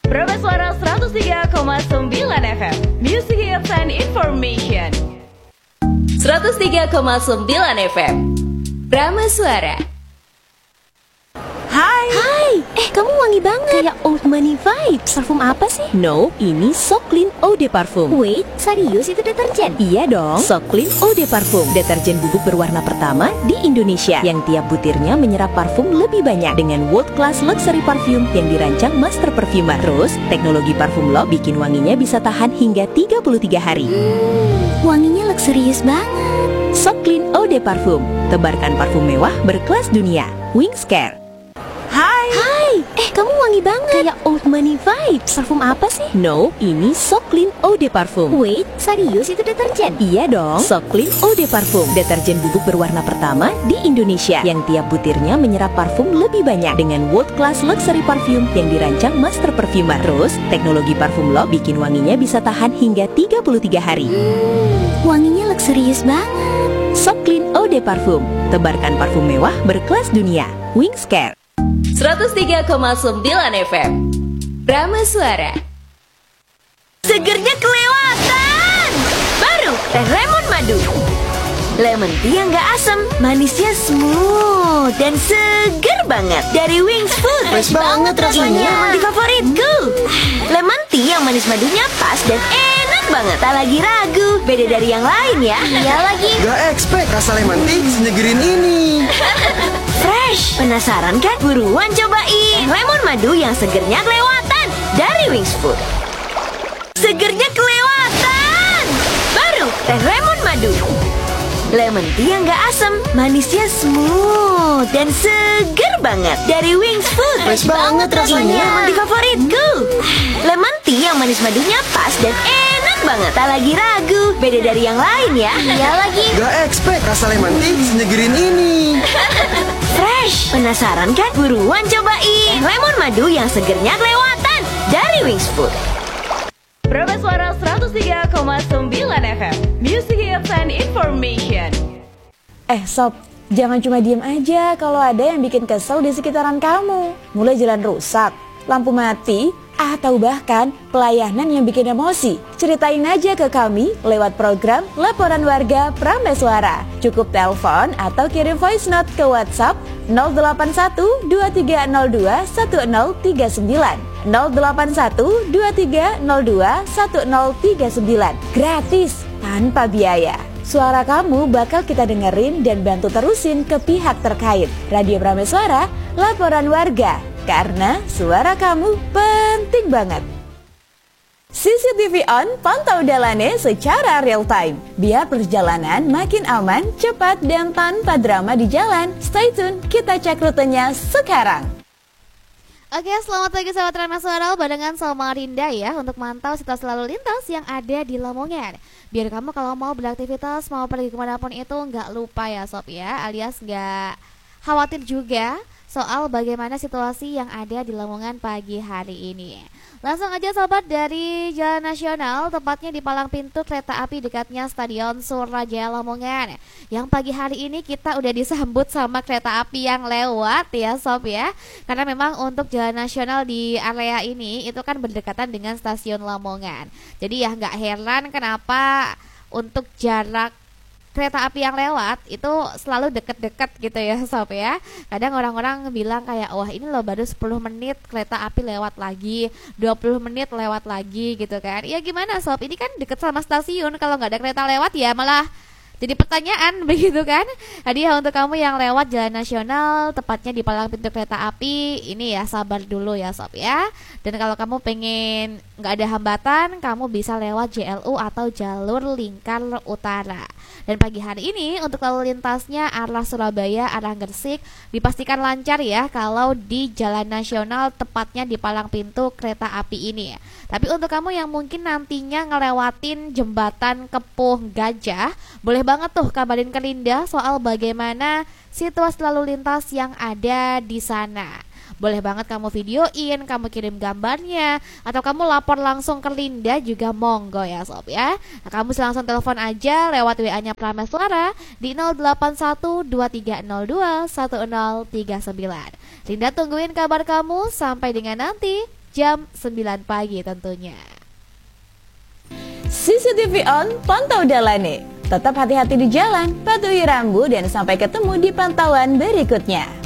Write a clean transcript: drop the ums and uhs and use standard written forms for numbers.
Suara 103,9 FM Music Hits and Information. 103,9 FM Prama Suara. Hai, kamu wangi banget. Kayak old money vibes. Parfum apa sih? No, ini So Clean Eau de Parfum. Wait, serius itu deterjen? Iya dong, So Clean Eau de Parfum, deterjen bubuk berwarna pertama di Indonesia yang tiap butirnya menyerap parfum lebih banyak dengan world class luxury parfum yang dirancang master perfumer. Terus, teknologi parfum lock bikin wanginya bisa tahan hingga 33 hari. Wanginya luxurious banget. So Clean Eau de Parfum, tebarkan parfum mewah berkelas dunia. Wings Care. Hai, kamu wangi banget. Kayak old money vibes. Parfum apa sih? No, ini So Clean Eau de Parfum. Wait, serius itu deterjen? Iya dong, So Clean Eau de Parfum, deterjen bubuk berwarna pertama di Indonesia yang tiap butirnya menyerap parfum lebih banyak dengan world class luxury parfum yang dirancang master perfumer. Terus, teknologi parfum lock bikin wanginya bisa tahan hingga 33 hari. Wanginya luxurious banget. So Clean Eau de Parfum, tebarkan parfum mewah berkelas dunia. Wings Care. 103,9 FM Prama Suara. Segernya kelewatan. Baru teh lemon madu. Lemon tea yang gak asam, manisnya smooth dan seger banget dari Wings Food. Fresh banget rasanya. Ini emang di favoritku. Lemon tea yang manis madunya pas dan enak banget. Tak lagi ragu, beda dari yang lain ya. Iya lagi. Gak expect rasa lemon tea senyegerin ini. Fresh. Penasaran kan? Buruan cobain lemon madu yang segernya kelewatan dari Wings Food. Segernya kelewatan. Baru teh lemon madu. Lemon tea yang gak asam, manisnya smooth dan seger banget dari Wings Food. Fresh banget rasanya. Ini emang di favoritku. Lemon tea yang manis madunya pas dan enak banget. Tak lagi ragu, beda dari yang lain ya. Iya lagi. Gak expect rasa lemon tea senyegerin ini. Fresh. Penasaran kan? Buruan cobain lemon madu yang segernya kelewatan dari Wings Food. Prama Suara 103,9 FM Music Hits and Information. Sob, jangan cuma diem aja kalau ada yang bikin kesel di sekitaran kamu. Mulai jalan rusak, lampu mati, atau bahkan pelayanan yang bikin emosi. Ceritain aja ke kami lewat program Laporan Warga Prama Suara. Cukup telepon atau kirim voice note ke WhatsApp 081 2302 1039. 081 2302 1039. Gratis, tanpa biaya. Suara kamu bakal kita dengerin dan bantu terusin ke pihak terkait. Radio Prama Suara, Laporan Warga. Karena suara kamu penting banget. CCTV on, pantau dalannya secara real time. Biar perjalanan makin aman, cepat, dan tanpa drama di jalan. Stay tune, kita cek rutenya sekarang. Oke, selamat pagi sahabat Prama Suara, barengan sama Rinda ya untuk mantau situasi lalu lintas yang ada di Lamongan. Biar kamu kalau mau beraktivitas, mau pergi kemanapun itu nggak lupa ya sob ya, alias nggak khawatir juga soal bagaimana situasi yang ada di Lamongan pagi hari ini. Langsung aja sobat dari Jalan Nasional, tepatnya di palang pintu kereta api dekatnya Stadion Surajaya Lamongan. Yang pagi hari ini kita udah disambut sama kereta api yang lewat ya sob ya. Karena memang untuk Jalan Nasional di area ini itu kan berdekatan dengan stasiun Lamongan. Jadi ya nggak heran kenapa untuk jarak kereta api yang lewat itu selalu deket-deket gitu ya sob ya. Kadang orang-orang bilang kayak wah ini loh baru 10 menit kereta api lewat lagi, 20 menit lewat lagi gitu kan. Ya gimana sob, ini kan deket sama stasiun, kalau nggak ada kereta lewat ya malah jadi pertanyaan begitu kan. Jadi ya untuk kamu yang lewat Jalan Nasional tepatnya di palang pintu kereta api ini ya sabar dulu ya sob ya. Dan kalau kamu pengen nggak ada hambatan, kamu bisa lewat JLU atau jalur lingkar utara. Dan pagi hari ini untuk lalu lintasnya arah Surabaya, arah Gresik dipastikan lancar ya kalau di Jalan Nasional tepatnya di palang pintu kereta api ini ya. Tapi untuk kamu yang mungkin nantinya ngelewatin jembatan Kepuh Gajah, boleh banget tuh kabarin ke Linda soal bagaimana situasi lalu lintas yang ada di sana. Boleh banget kamu videoin, kamu kirim gambarnya, atau kamu lapor langsung ke Linda juga monggo ya sob ya. Nah, kamu langsung telepon aja lewat WA-nya Prama Suara di 08123021039. Linda tungguin kabar kamu sampai dengan nanti. jam 9 pagi tentunya. CCTV on, pantau Dalane. Tetap hati-hati di jalan, patuhi rambu dan sampai ketemu di pantauan berikutnya.